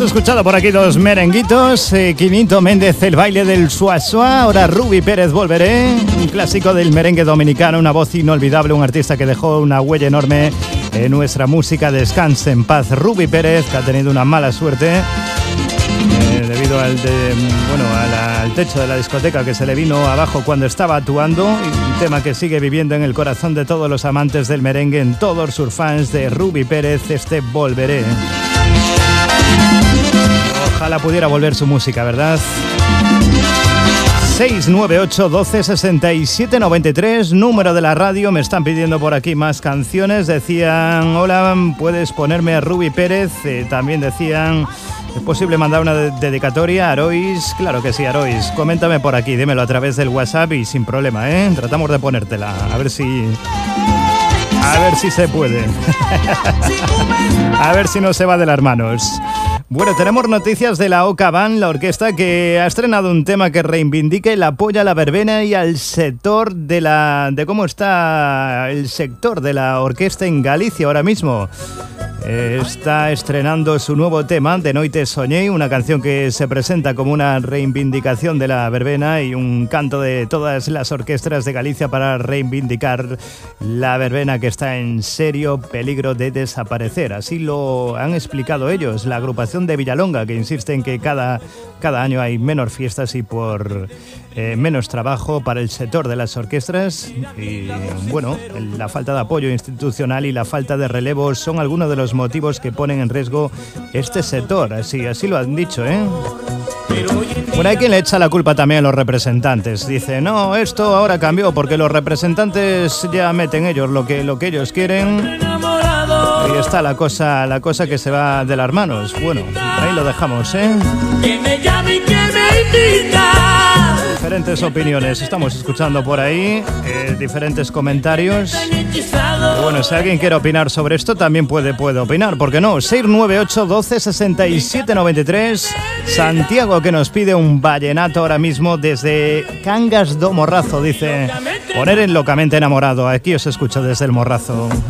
escuchado por aquí dos merenguitos. Quinito Méndez, El baile del Suá Suá. Ahora Ruby Pérez, Volveré. Un clásico del merengue dominicano, una voz inolvidable, un artista que dejó una huella enorme en nuestra música. Descanse en paz Ruby Pérez, que ha tenido una mala suerte debido al techo de la discoteca que se le vino abajo cuando estaba actuando. Un tema que sigue viviendo en el corazón de todos los amantes del merengue, en todos sus fans de Ruby Pérez, este Volveré. Ojalá pudiera volver su música, ¿verdad? 698 12 67 93, número de la radio. Me están pidiendo por aquí más canciones. Decían, hola, ¿puedes ponerme a Ruby Pérez? También decían, ¿es posible mandar una dedicatoria a Arois? Claro que sí, Arois. Coméntame por aquí, dímelo a través del WhatsApp y sin problema, ¿eh? Tratamos de ponértela, a ver si se puede. A ver si no se va de las manos. Bueno, tenemos noticias de la Oca Band, la orquesta que ha estrenado un tema que reivindica el apoyo a la verbena y al sector de cómo está el sector de la orquesta en Galicia ahora mismo. Está estrenando su nuevo tema, De Noite Soñei, una canción que se presenta como una reivindicación de la verbena y un canto de todas las orquestas de Galicia para reivindicar la verbena, que está en serio peligro de desaparecer. Así lo han explicado ellos, la agrupación de Villalonga, que insiste en que cada año hay menos fiestas y por menos trabajo para el sector de las orquestas. Y bueno, la falta de apoyo institucional y la falta de relevo son algunos de los motivos que ponen en riesgo este sector. Así lo han dicho, ¿eh? Bueno, hay quien le echa la culpa también a los representantes. Dice, no, esto ahora cambió porque los representantes ya meten ellos lo que ellos quieren. Y está la cosa que se va de las manos. Bueno, ahí lo dejamos, ¿eh? Que me llame y que me invita. Diferentes opiniones estamos escuchando por ahí, diferentes comentarios. Y bueno, si alguien quiere opinar sobre esto, también puede opinar, ¿por qué no? 698 12 67 93. Santiago, que nos pide un vallenato ahora mismo desde Cangas do Morrazo, dice, poner en Locamente Enamorado. Aquí os escucho desde el Morrazo.